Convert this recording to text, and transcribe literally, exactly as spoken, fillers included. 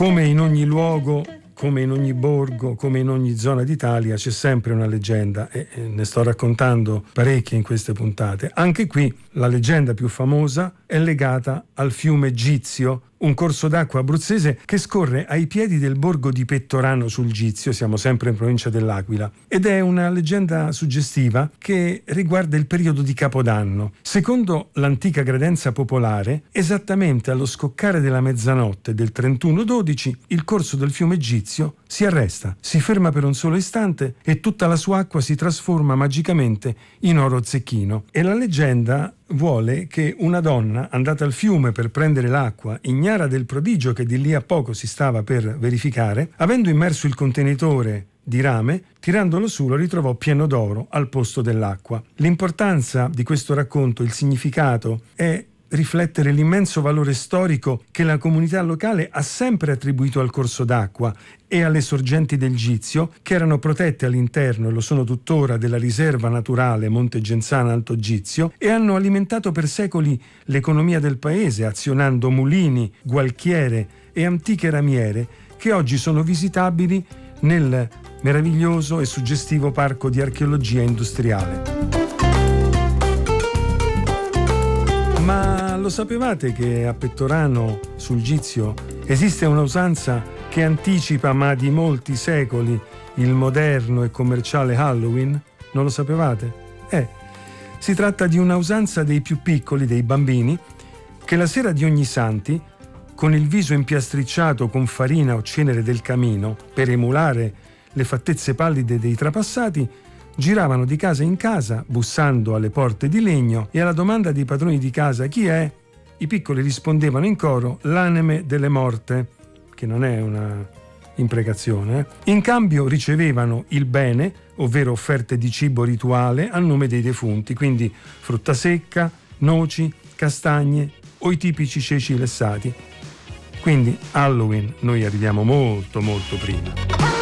Come in ogni luogo, come in ogni borgo, come in ogni zona d'Italia, c'è sempre una leggenda e ne sto raccontando parecchie in queste puntate. Anche qui la leggenda più famosa è legata al fiume Gizio, un corso d'acqua abruzzese che scorre ai piedi del borgo di Pettorano sul Gizio, siamo sempre in provincia dell'Aquila, ed è una leggenda suggestiva che riguarda il periodo di Capodanno. Secondo l'antica credenza popolare, esattamente allo scoccare della mezzanotte del trentuno dodici, il corso del fiume Gizio si arresta, si ferma per un solo istante e tutta la sua acqua si trasforma magicamente in oro zecchino. E la leggenda vuole che una donna andata al fiume per prendere l'acqua, ignara del prodigio che di lì a poco si stava per verificare, avendo immerso il contenitore di rame, tirandolo su lo ritrovò pieno d'oro al posto dell'acqua. L'importanza di questo racconto, il significato, è riflettere l'immenso valore storico che la comunità locale ha sempre attribuito al corso d'acqua e alle sorgenti del Gizio, che erano protette all'interno, e lo sono tuttora, della riserva naturale Monte Genzana Alto Gizio, e hanno alimentato per secoli l'economia del paese, azionando mulini, gualchiere e antiche ramiere che oggi sono visitabili nel meraviglioso e suggestivo parco di archeologia industriale. Ma lo sapevate che a Pettorano sul Gizio esiste una usanza che anticipa ma di molti secoli il moderno e commerciale Halloween? Non lo sapevate? Eh, si tratta di una usanza dei più piccoli, dei bambini, che la sera di ogni Santi, con il viso impiastricciato con farina o cenere del camino, per emulare le fattezze pallide dei trapassati, giravano di casa in casa, bussando alle porte di legno, e alla domanda dei padroni di casa «Chi è?», i piccoli rispondevano in coro «L'anime delle morte», che non è una imprecazione. Eh? In cambio ricevevano il bene, ovvero offerte di cibo rituale a nome dei defunti, quindi frutta secca, noci, castagne o i tipici ceci lessati. Quindi Halloween noi arriviamo molto molto prima.